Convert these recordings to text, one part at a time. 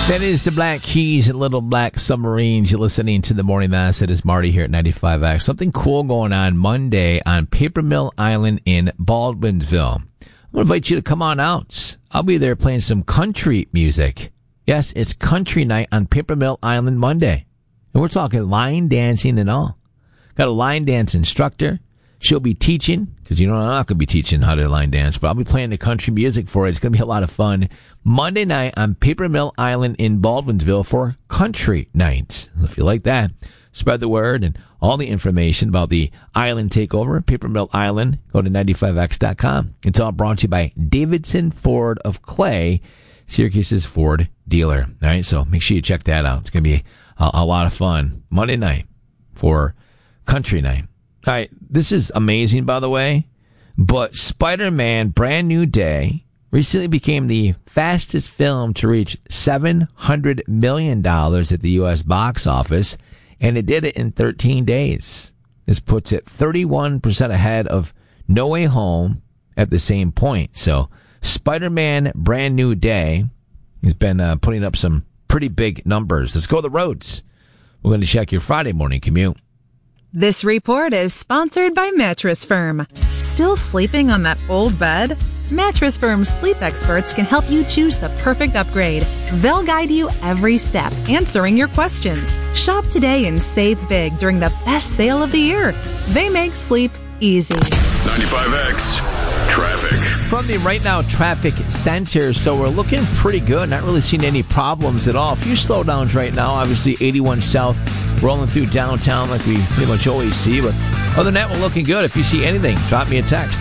That is the Black Keys and Little Black Submarines. You're listening to the Morning Mass. It is Marty here at 95X. Something cool going on Monday on Paper Mill Island in Baldwinsville. I'm going to invite you to come on out. I'll be there playing some country music. Yes, it's country night on Paper Mill Island Monday. And we're talking line dancing and all. Got a line dance instructor. She'll be teaching, because I'm not going to be teaching how to line dance, but I'll be playing the country music for it. It's going to be a lot of fun. Monday night on Paper Mill Island in Baldwinsville for country nights. If you like that, spread the word and all the information about the island takeover at Paper Mill Island. Go to 95x.com. It's all brought to you by Davidson Ford of Clay, Syracuse's Ford dealer. All right, so make sure you check that out. It's going to be a lot of fun Monday night for country night. All right, this is amazing, by the way, but Spider-Man Brand New Day recently became the fastest film to reach $700 million at the U.S. box office, and it did it in 13 days. This puts it 31% ahead of No Way Home at the same point. So Spider-Man Brand New Day has been putting up some pretty big numbers. Let's go to the roads. We're going to check your Friday morning commute. This report is sponsored by Mattress Firm. Still sleeping on that old bed? Mattress Firm's sleep experts can help you choose the perfect upgrade. They'll guide you every step, answering your questions. Shop today and save big during the best sale of the year. They make sleep easy. 95X Traffic. From the Right Now Traffic Center, so we're looking pretty good. Not really seeing any problems at all. A few slowdowns right now. Obviously, 81 South rolling through downtown like we pretty much always see. But other than that, we're looking good. If you see anything, drop me a text,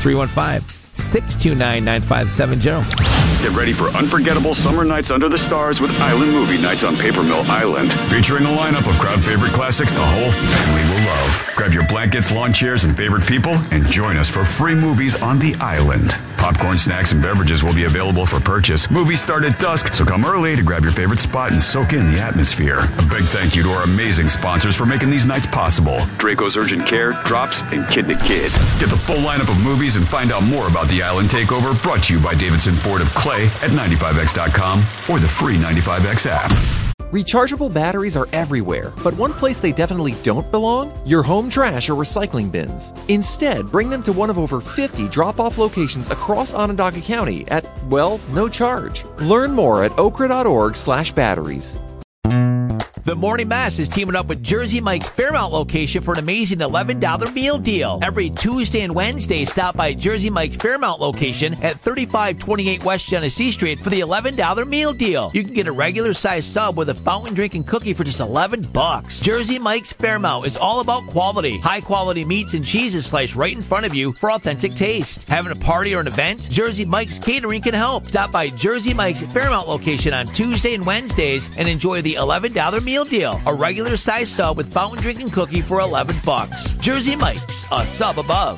315-629-9570. Get ready for unforgettable summer nights under the stars with Island Movie Nights on Paper Mill Island. Featuring a lineup of crowd favorite classics the whole family will love. Grab your blankets, lawn chairs, and favorite people and join us for free movies on the island. Popcorn, snacks, and beverages will be available for purchase. Movies start at dusk, so come early to grab your favorite spot and soak in the atmosphere. A big thank you to our amazing sponsors for making these nights possible. Draco's Urgent Care, Drops, and Kid to Kid. Get the full lineup of movies and find out more about the Island Takeover, brought to you by Davidson Ford of Clay at 95x.com or the free 95X app. Rechargeable batteries are everywhere, but one place they definitely don't belong? Your home trash or recycling bins. Instead, bring them to one of over 50 drop-off locations across Onondaga County at, well, no charge. Learn more at okra.org/batteries. The Morning Mass is teaming up with Jersey Mike's Fairmount location for an amazing $11 meal deal. Every Tuesday and Wednesday, stop by Jersey Mike's Fairmount location at 3528 West Genesee Street for the $11 meal deal. You can get a regular size sub with a fountain drink and cookie for just $11. Jersey Mike's Fairmount is all about quality. High quality meats and cheeses sliced right in front of you for authentic taste. Having a party or an event? Jersey Mike's Catering can help. Stop by Jersey Mike's Fairmount location on Tuesday and Wednesdays and enjoy the $11 meal deal. A regular size sub with fountain drink and cookie for $11. Jersey Mike's, a sub above.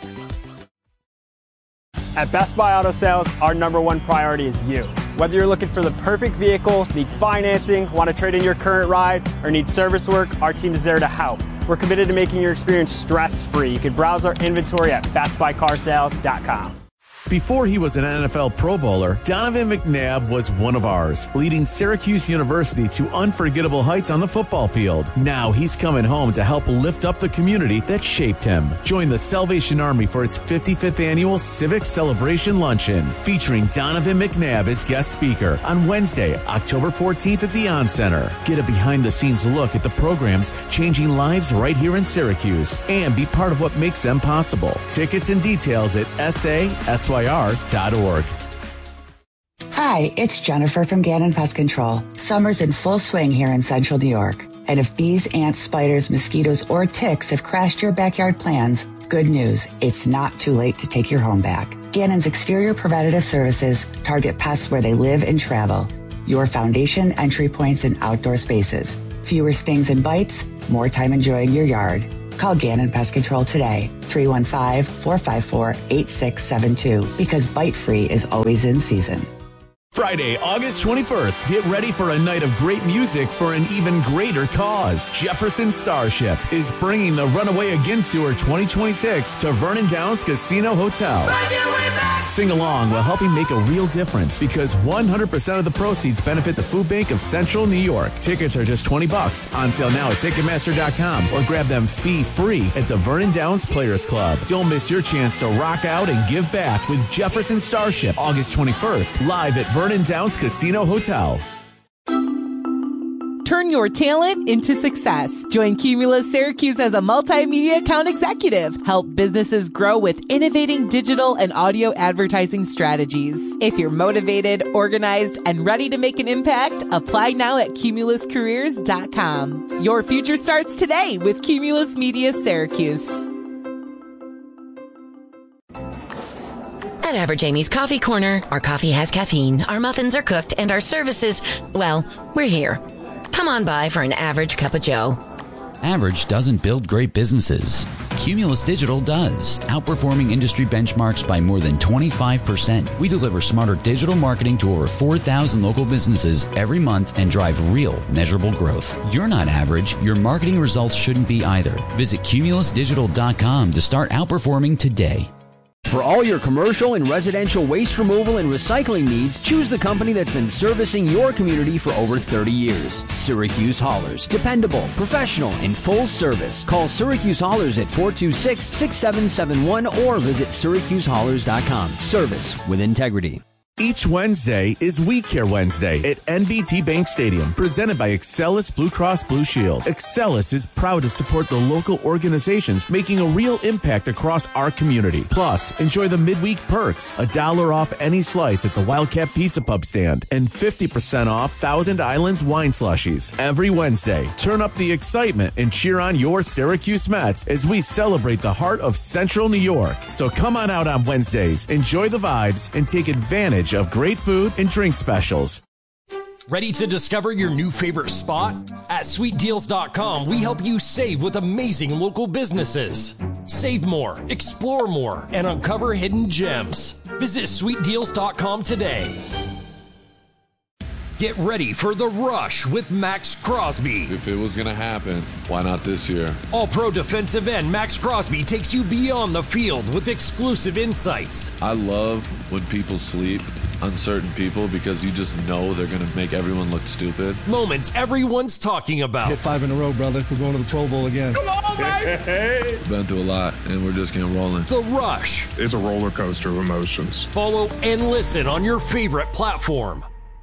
At Best Buy Auto Sales, our number one priority is you. Whether you're looking for the perfect vehicle, need financing, want to trade in your current ride, or need service work, our team is there to help. We're committed to making your experience stress-free. You can browse our inventory at bestbuycarsales.com. Before he was an NFL Pro Bowler, Donovan McNabb was one of ours, leading Syracuse University to unforgettable heights on the football field. Now he's coming home to help lift up the community that shaped him. Join the Salvation Army for its 55th annual Civic Celebration Luncheon, featuring Donovan McNabb as guest speaker on Wednesday, October 14th at the On Center. Get a behind-the-scenes look at the programs changing lives right here in Syracuse and be part of what makes them possible. Tickets and details at SASYR.org. Hi, it's Jennifer from Gannon Pest Control. Summer's in full swing here in central New York. And if bees, ants, spiders, mosquitoes, or ticks have crashed your backyard plans, good news, it's not too late to take your home back. Gannon's exterior preventative services target pests where they live and travel. Your foundation, entry points, and outdoor spaces. Fewer stings and bites, more time enjoying your yard. Call Gannon Pest Control today, 315-454-8672, because bite-free is always in season. Friday, August 21st, get ready for a night of great music for an even greater cause. Jefferson Starship is bringing the Runaway Again Tour 2026 to Vernon Downs Casino Hotel. Sing along while helping make a real difference because 100% of the proceeds benefit the Food Bank of Central New York. Tickets are just $20 on sale now at Ticketmaster.com or grab them fee-free at the Vernon Downs Players Club. Don't miss your chance to rock out and give back with Jefferson Starship, August 21st, live at Vernon Downs Casino Hotel. Turn your talent into success. Join Cumulus Syracuse as a multimedia account executive. Help businesses grow with innovating digital and audio advertising strategies. If you're motivated, organized, and ready to make an impact, apply now at cumuluscareers.com. Your future starts today with Cumulus Media Syracuse. At Average Amy's Coffee Corner, our coffee has caffeine, our muffins are cooked, and our services, well, we're here. Come on by for an average cup of joe. Average doesn't build great businesses. Cumulus Digital does, outperforming industry benchmarks by more than 25%. We deliver smarter digital marketing to over 4,000 local businesses every month and drive real, measurable growth. You're not average. Your marketing results shouldn't be either. Visit cumulusdigital.com to start outperforming today. For all your commercial and residential waste removal and recycling needs, choose the company that's been servicing your community for over 30 years. Syracuse Haulers. Dependable, professional, and full service. Call Syracuse Haulers at 426-6771 or visit syracusehaulers.com. Service with integrity. Each Wednesday is We Care Wednesday at NBT Bank Stadium, presented by Excelis Blue Cross Blue Shield. Excelis is proud to support the local organizations making a real impact across our community. Plus, enjoy the midweek perks, $1 off any slice at the Wildcat Pizza Pub stand, and 50% off Thousand Islands wine slushies. Every Wednesday, turn up the excitement and cheer on your Syracuse Mets as we celebrate the heart of Central New York. So come on out on Wednesdays, enjoy the vibes, and take advantage of great food and drink specials. Ready to discover your new favorite spot? At sweetdeals.com, we help you save with amazing local businesses. Save more, explore more, and uncover hidden gems. Visit sweetdeals.com today. Get ready for the rush with Max Crosby. If it was going to happen, why not this year? All-pro defensive end Max Crosby takes you beyond the field with exclusive insights. I love when people sleep on certain people because you just know they're going to make everyone look stupid. Moments everyone's talking about. Hit 5 in a row, brother. We're going to the Pro Bowl again. Come on, baby! Been through a lot, and we're just getting rolling. The Rush. It's a roller coaster of emotions. Follow and listen on your favorite platform.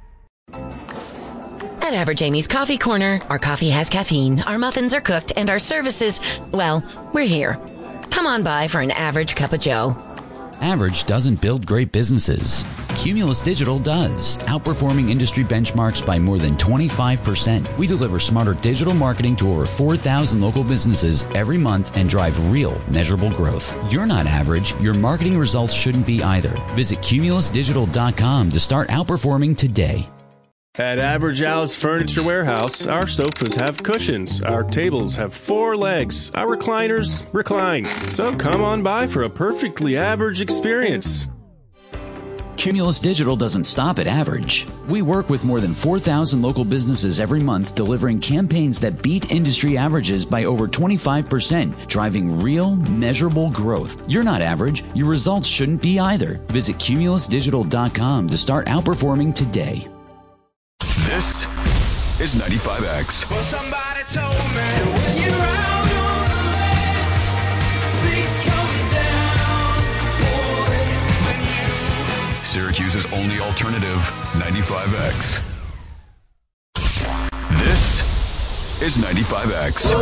At Average Amy's Coffee Corner, our coffee has caffeine, our muffins are cooked, and our services, well, we're here. Come on by for an average cup of joe. Average doesn't build great businesses. Cumulus Digital does, outperforming industry benchmarks by more than 25%. We deliver smarter digital marketing to over 4,000 local businesses every month and drive real, measurable growth. You're not average. Your marketing results shouldn't be either. Visit cumulusdigital.com to start outperforming today. At Average Al's Furniture Warehouse, our sofas have cushions, our tables have 4 legs, our recliners recline. So come on by for a perfectly average experience. Cumulus Digital doesn't stop at average. We work with more than 4,000 local businesses every month, delivering campaigns that beat industry averages by over 25%, driving real, measurable growth. You're not average. Your results shouldn't be either. Visit cumulusdigital.com to start outperforming today. This is 95X. Well, somebody told me when you're out on the ledge, please come down, boy. Syracuse's only alternative, 95X. This is 95X.